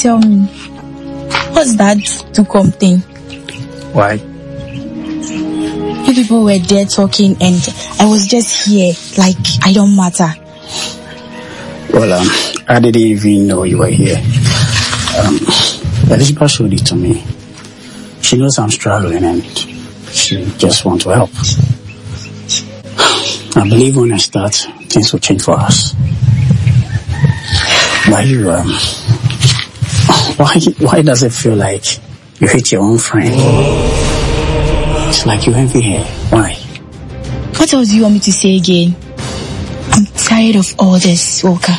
tell me, what's that Dukom thing? Why? You people were there talking and I was just here like I don't matter. Well, I didn't even know you were here. Elizabeth showed it to me. She knows I'm struggling and she just wants to help. I believe when I start, things will change for us. Why does it feel like you hate your own friend? It's like you envy her. Why? What else do you want me to say again? I'm tired of all this, Walker.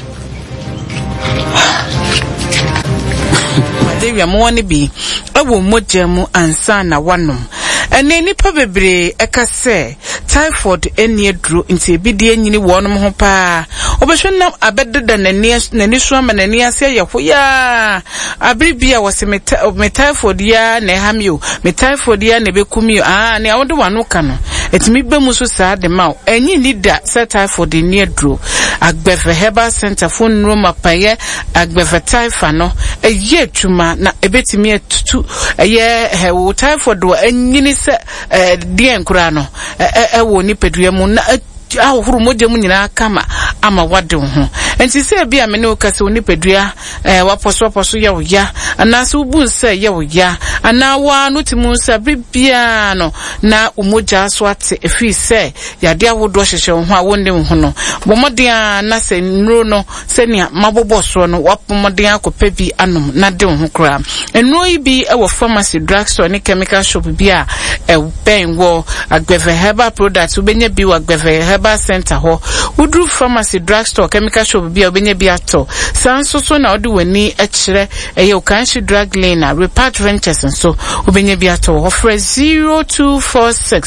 Madavia mo wani bi ewo moja mu ansa na wanom ene nipa bebre eka se typhoid eni edru nti ebidi enyini wonom ho pa obehwenam abededa nani so ama nani ase ye hoya abribia wose me typhoid ya na hamio me typhoid ya na bekumio ne awode wano ka no etimi bemu so saa de ma enyi leader se typhoid eni edru agbefe herbal center phone room apaye agbefe typhoid no eye tuma na ebetimi etutu eye hewo typhoid wo enyini se die nkura no ewo ni pedua mu na ahuru moje mu nyina kama ama wade ho enti se bia me ne okase oni pedua waposo ya woya anase ubu se ya woya ana wa no timu se bibia no na umoja so ate efi se yade awodo hyehye ho a wonde ho no bomoden na se nro no se nia maboboso no wapomoden akopa bi anom na de ho kra enro yi bi e wo pharmacy drugstore ne chemical shop bia e ben wo agbefe herbal products ubenya bi wo agbefe herbal center ho udru pharmacy drugstore chemical shop bia ubenya bi ato sanso so na odi wani ekire eye okanshi drug lane repart ventures so ubenya bi ato offer 0246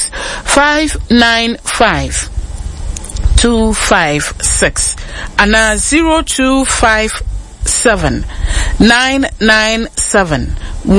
595 256 ana 0257 997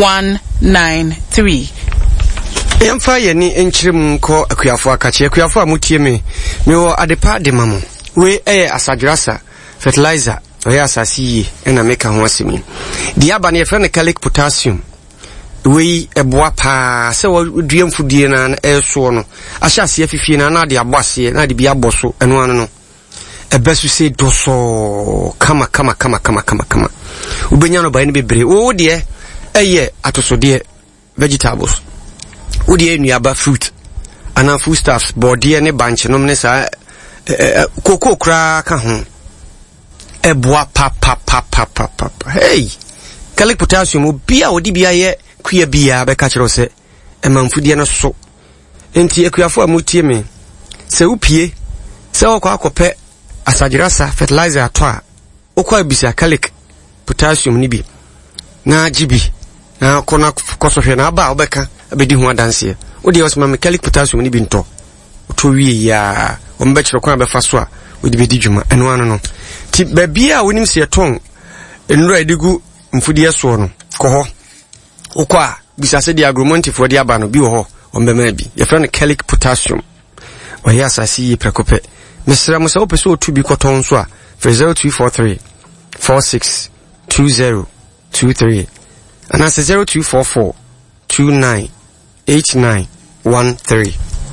193. Yamfa ye ni enchirem ko akuafo akache akuafo amutie me wo adepa de mamo we asadwrasa fertilizer we asasi na meka ho asemi di aba ne yefre ne calic potassium we eboa pa se wo duamfudie na eso no ahyase afifie na de abose na de bia aboso eno anu no ebesu se doso kama ubenya no ba ne bebre wo de atosode vegetables udi nuaba fruit ana foodstuffs body ne bunch no ne sa koko kra ka ho eboa pa hey calic potassium obia odi bia ye kua bia be ka kire se emanfudie no so enti akuafo amutie me se upie se okwa akope asagirasa fertilizer atwa okwa bisa calic potassium ni bi na gibi na kona kosohwe na aba obeka abedi ho adanse odi osma me calic potassium ni bi nto to wie ya ombechiro kwa befa so a odi bedi dwuma eno anu no ti babia wonim se ton enura edigu mfudie so no ko ho okwa bisa se di agromonti for di aba no bi wo ho ombema bi ye friend calic potassium o ya asasi prekope mesra mo se opeso otu bi koton so a 0243 46 2023 and that's 0244 29 8913.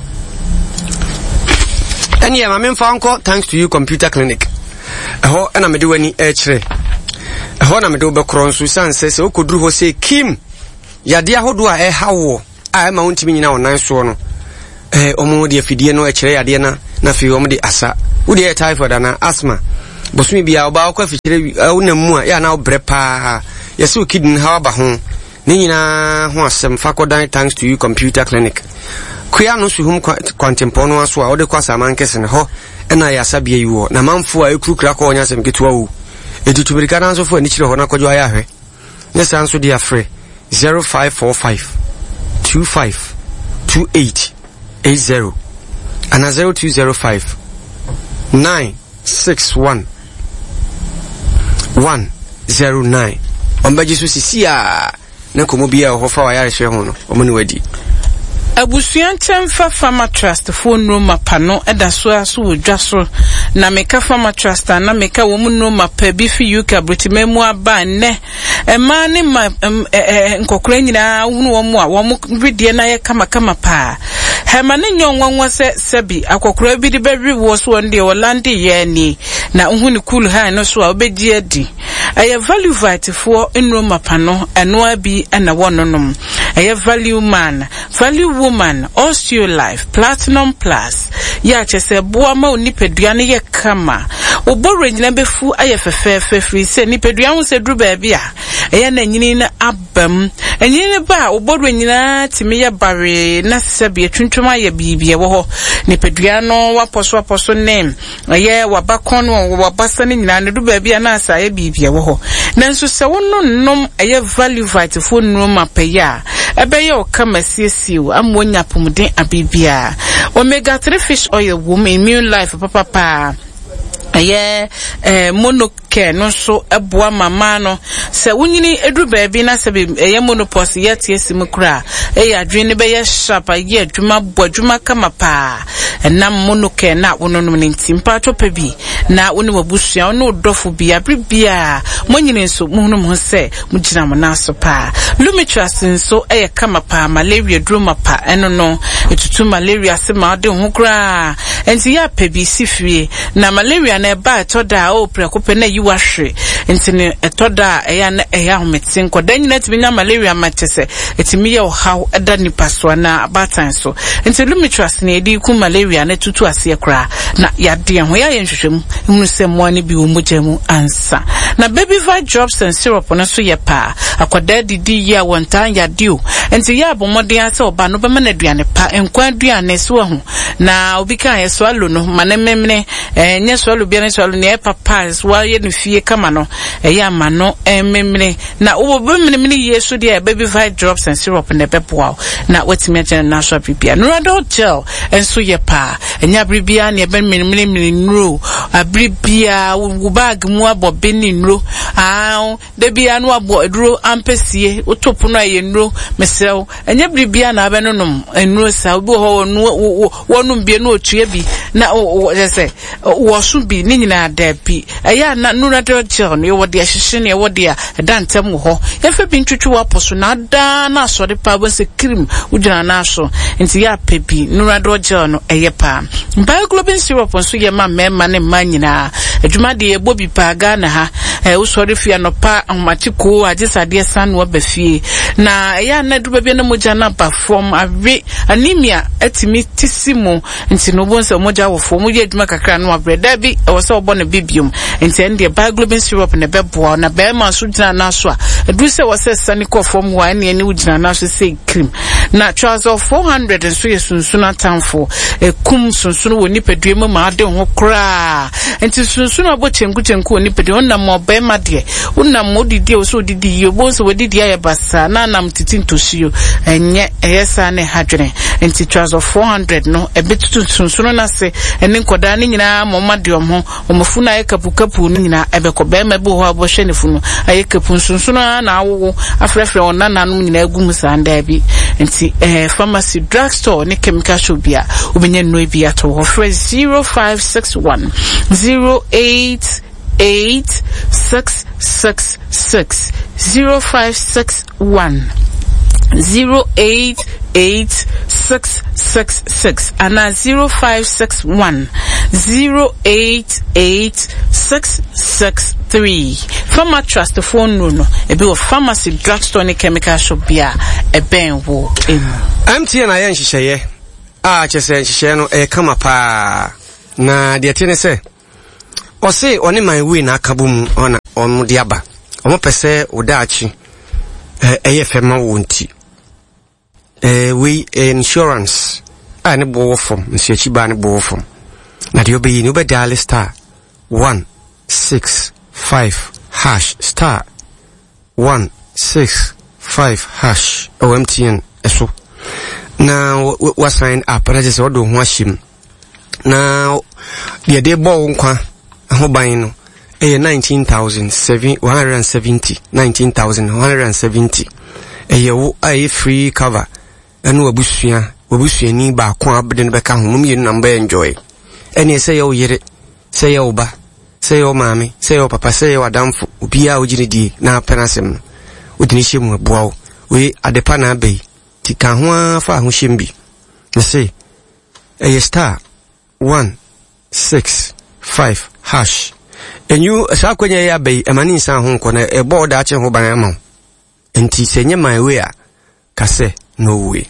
And yeah, my phone call thanks to you computer clinic. Ho na me do ani echre. Ho na me do be kronsu san says o kodru ho say Kim yade ahodo a hawo a ma wontimi nyina onan so no. Omo de afidie no echre yade na fi omo de asa. Wo de typhoid na asthma. Bosumi bia oba kwa fikire wonam a ya na obrepa. Yesu kidney how ba ho. Ni nyina ho asem fakodan thanks to you computer clinic. Kuya no suhum kwantempo no aso a ode kwasa mankese ne ho na ya sabia yiwo na manfo a ekurukura ko onya asem ketuwa wu edutubirika na so fo ani kire ho na kodwo aya hwe ne sanso dia free 0545 25 28 80 and 0205 961 109 ombaji so sisia na komo bia ho fa wa yare hwe ho no omoni wadi Abusuan Temfa Farmer Trust phone room apano edaso aso wodwaso na meka Farmer Trust na meka wo mu no mapa bi fi UK abritimemu aba ne Emma ne ma nkokora nyina hunu wo a wo bidie na ye kama pa hema ne nyonwanwa sebi akokora bi de bewi wo so onde o lande ye ni na hunu cool ha no so a obedi adi aye value vite for enroma pano eno abi na wononom aye value man value woman Osteolife Platinum Plus ya chese boa ma onipedua ne ye kama obore nyina befu aye fefefe free se nipedua ho se dru ba bia aye na nyini na abam enyini ba obore nyina timi ye bare na sebi atwuntwum aye bibie wo ho nipedua no waposo name aye wabakon wabasa ne nyina ne dru ba bia na asa aye bibie wo ho nanso se wono nom aye value vite fo no mapaya ebe ye okama siesiu amonya pomuden abibia omega 3 fish oil woman immune life papa aye monocare no so eboa mama no se wunyini edru baabi na se eye monopause yet yesim kura eye adwene be ye sharp aye adwuma boadwuma kama pa na monocare na wononom ne ntimpa topa bi na woni wabusua no dofo bi abribia monyini nso muhunum ho se mugina mo na so pa lumitras nso eye kama pa malaria droma pa eno no etutu malaria se ma de ho kura enti ya pebi sifie na malaria na ba etoda o prekope na yiwahwe enti ne etoda eya na eya hometin kodan na timinya malaria matese etimi ye ohaw eda nipa so na abatan so enti lumitras na edi ku malaria na tutu ase kra na yade ho ya yenhwehwem hunu se mo ani bi wo mojamu ansa na baby vi drops and syrup na so ye pa akoda didi ya wontan yade o enti ya bomode ase oba no be ma na aduane pa enkwa aduane so ho na obi kan ye so alo no ma na memne nya so alo bia na so alo ne papa so ye no fie kama no ya ma no memne na wo memne yesu de baby vi drops and syrup na beboa na watimi agena na so bibia no rado gel enso ye pa enya bribia na be memne nro abribia wo bag mu abobe ni nro de bia no abo eduro ampesie otopu no aye nro mesel enya bribia na be nonom nro sa obi ho wonum bia no otue bi na se wo so bi ni nyina da bi eya na no rado gel no wo de ahihye ne wo de dantem ho yefa bi ntwetwe waposo na da na so de pa bo se cream ujuna na so nti ya pebi no rado gel no eye pa bioglobin syrup so ye ma mema ne manyina adwuma de ebo bi pa ga na ha usori fia no pa amatiko agisade san wo ba fie na ya na duba bi na moja na ba form ave anemia atimi tisimo nti no bonse moja wo form ye adwuma kakra no abreda bi e wo se obo na bibium nti ende bioglobin syrup ne beboa na be ma so gina na so a edu se wo se sani ko form wa ne ani ugina na so say cream na trousers of 400 so ye sunsuna tanfo kum sunsuna woni pedue ma ade ho kra enti sunsuna abo chenku woni pedue onna mo be ma de onna mo didi o so didi yobo so didi ya basa na nam titintoshio enye eyesa ne hadwene enti trousers of 400 no ebetutu sunsuna na se ene nkoda ne nyina mo ma de ho omofuna ye kapukapu ne nyina ebeko be ma be ho abo hwe ne funu aye kapu sunsuna na awo afrefre onna nanu nyina agum sanda bi enti pharmacy drugstore ne chemical shop bia obenye no bi ato ho 0561 08866 0561 08866 ana 0561 088663 Pharma Trust phone no ebi wo pharmacy drugstore ne chemical shop bia eben wo emu MTN ayen hihye chese hihye no kama pa na de tene se o se oni man we na akabum ona omo de aba omo pese odaachi eye fema wonti we insurance ne bo form nsiachi ba ne bo form na de obeyi ni obedial star 165 hash star 165 hash OMTN eso na wa sign up na just odo ho ahim na de bo nkwa ho ban no 19,170 wo free cover anu abusua ni ba kwa abden be ka ho mum ye number enjoy ene say yo yere say yo ba say yo mami say yo papa say yo adamfo obia ogire die na penasem wodini shemu boawo we adepa na abai ti kan ho fa ho shembi na say star 165 hash enyu sa kwanya ya bai emani san ho nkona e board a che ho ban ama enti senye my way a kase no way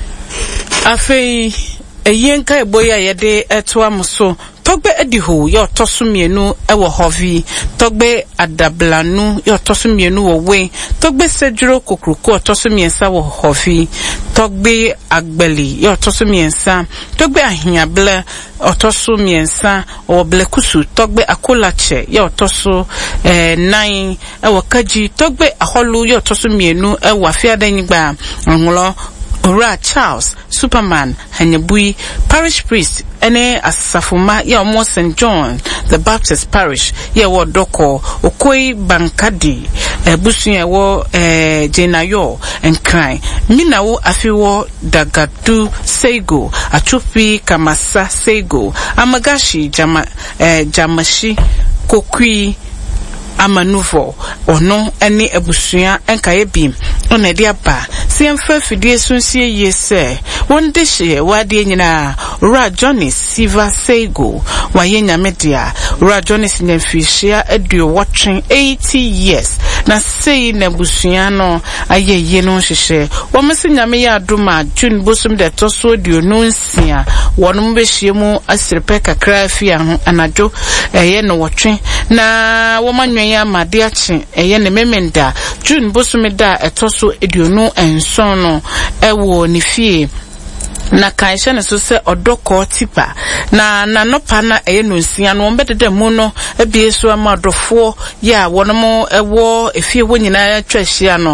afei eyenka eboya yede eto amso togbe ediho yo tosumienu ewo hovi togbe adablanu yo tosumienu wo we togbe sejuro kokruko tosumiensa wo hovi togbe agbeli yo tosumiensa togbe ahiable otosumiensa o blekusu togbe akolache yo tosu 9 ewo kaji togbe aholu yo tosumienu ewo afiadanyigba onlo Ora Charles Superman Hanyabui Parish Priest ene asafuma ya omo St John the Baptist Parish ya wo doko okoi bankadi busu ya wo jenayo enkran mina wo afiwo dagadu sego atupi kamasa sego amagashi jamashi kokui amanuvo ono ene abusua enkaye bi ona de aba siemfa fidie sunsie yese wonde hye wade nyina Ura Johnny Siva Sego waye nyamedia Ura Johnny sinyamfishia edu watching 80 years na sei na busua no ayeye no hyehyɛ womse nyame ya adoma June bosum de toso dio no nsia wonom behye mu asrepe kakra afia ho anadwo eye no watwe na womanwe ya made ache eye ne memenda June bosum da etoso eduonu enson no ewo ne fie na kansha ne so se odoko tipa na nopa na eye no nsia no mbedede mu no ebieso amadofo ya wonom ewo efie wo nyina atwa hia no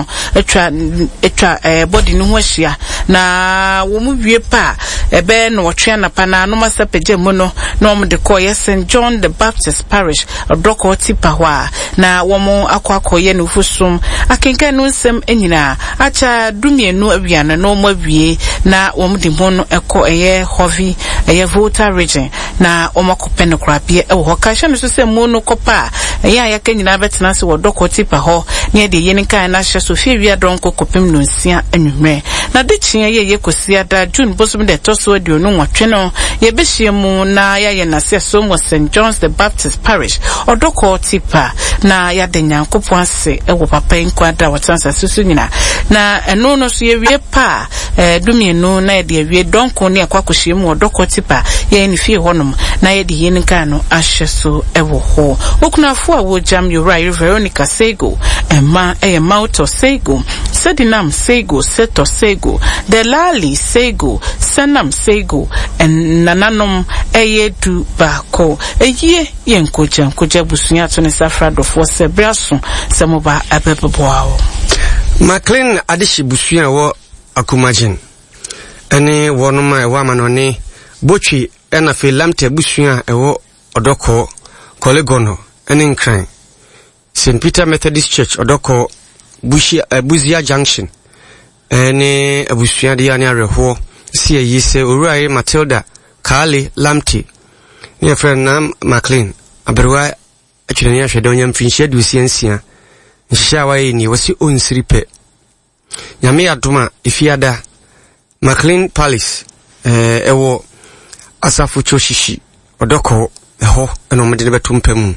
etwa body no ho hia na wo mu wie pa ebe no wotwe na pa na no masapeje mu no na wo de call St John the Baptist Parish odoko tipa hwa na wo mu akwakoye no fusum akenka no nsem enyina acha dumienu awiana no mo awie na wo mu de no eko eye hovi eye Volta region na omakope no krabie e wo ka hye no so se mu no kopa eye ayaka nyina betena se wo doko tipa ho ne de yeni kan na hye so fie wi adon kokopem no nsia anwumre na de chie ye kosia da June bosum de toso de no nwatwe no ye behie mu na ya ye na se so mo St John's the Baptist Parish odoko tipa na ya de nyankopon ase e wo papa nkwada watansa susu nyina na eno no so ye wie pa dumienu na de wie donko ne akwakohye mu odoko tipa ye ni fie honom na ye de yen kan no ahye so ewo ho okunafo a wo jam Ura Veronica Sego emma Mauto Sego Sedinam Sego Seto Sego Delali Sego Senam Sego en nananom du bako eye yenkoja busunya to ne safra dofo se braso se moba abebeboawo McLean adishi busunya wo akumajin ene wonoma ewa manone bochi ena fe lamte busunya ewo odoko kolegono ene nkran St Peter Methodist Church odoko Buzia Junction ene abusunya de ya ne areho si yise Ura Matilda Kale Lamte ne friend nam McLean aberwa atwene ya hwede onyam finhye du siansia nhya waye ni wasi onsiripe nyame adoma ifiada McLean Palace ewo asafu choshishi odoko eho eno mede betumpem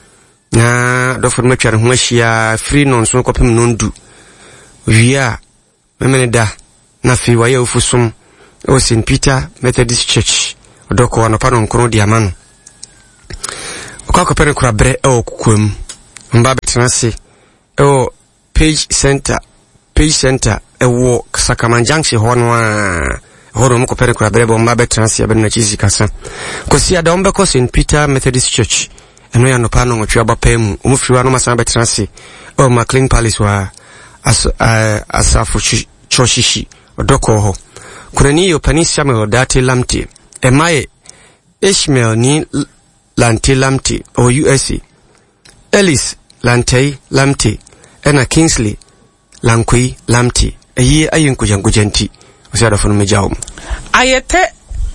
na dofo metware ho ahia free non so kopem nondu wia memeneda na fi waye ofusum o St Peter Methodist Church odoko wanopa no nkro di amano okakopere kurabre e okukwem mba betena se e page center ewo Sakaman Junction hono a hono mo kopere kurabre bo mba betena se abena chizi kasa kosi ada ombe ko St Peter Methodist Church eno ya nopa no nwotwe abapam omufiriwa no masana betena se o McLean Palace wa asafu choshishi odoko ho kunani yo panisia me date lamte emaye Ishmael ni Lante Lamte o USA Ellis Lante Lamte ena Kingsley Lankui Lamte ayi ayinkujankujanti osada fono mejawo ayete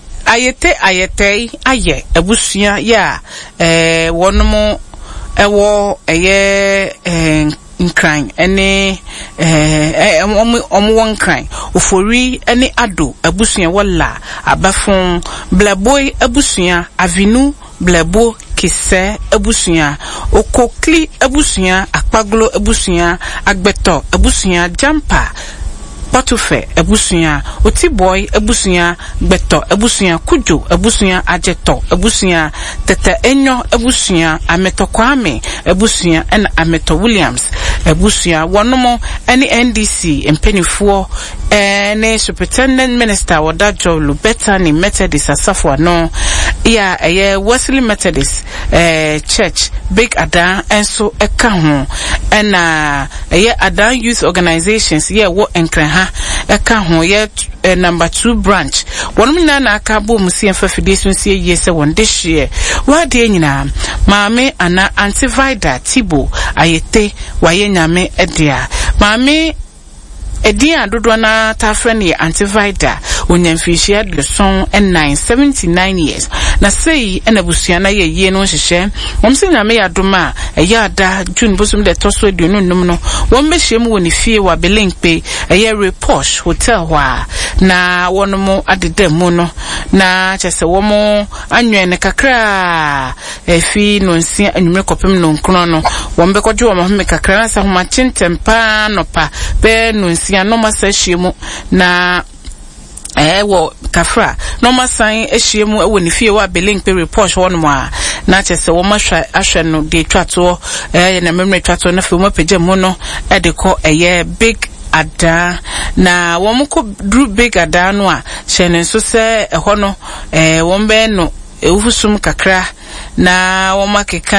aye abusuya ya wonomo ewo eye nkran ene won kran ofori ene ado abusua wala abafon blaboy abusua avinu blabo kise abusua okokli abusua akpaglo abusua agbeto abusua jampa Patufe abusua Otiboy abusua Beto abusua Kujo abusua Ajeto abusua Tete Enyo abusua Ameto Kwame abusua and Ameto Williams abusua Wanomo any NDC empenifuo ne Superintendent Minister Wadajo Lubeta ni Methodist Asafo no ya Wesley Methodist Church Big Adan enso eka ho na Adan Youth Organizations wo enkran eka ho ye number 2 branch wonum na aka bo musie fafide so sie yese won de hye wa de nyina maame ana antivida tibo ayete waye nyame edia maame Edia dodo na tafre ne antivida onyamfishia de son and 79 years na sei na busua na ye no hyehyɛ womse nyame ya doma ada June bosum de toso aduonu num no wombehiem woni fie wa Belinkpe Reposh Hotel wa na wonomo adedam no na kyese womo anwen ne kakra fi no nsia anwumre kopem no nkron no wombekɔdwe wo mahome kakra sa homa chentempa no pa be no nsia no masahyiemu na wo kafra no masan ehyiemu ewo ne fie wa Belinkpe Reposh wonomo a na kyese wo mahwa ahwe no de twato na memre twato na fe mo pagya mu no de kɔ Big Ada na womko Drew Big Ada no a hyene so se ɛhɔ no wombe no ewusum kakra na womakeka